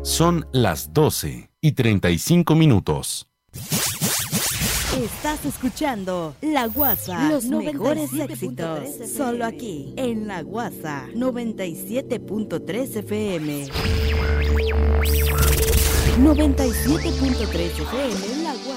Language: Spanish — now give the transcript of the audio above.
Son las 12:35. Estás escuchando La Guasa, los mejores éxitos, solo aquí, en La Guasa, 97.3 FM. 97.3 FM, La Guasa.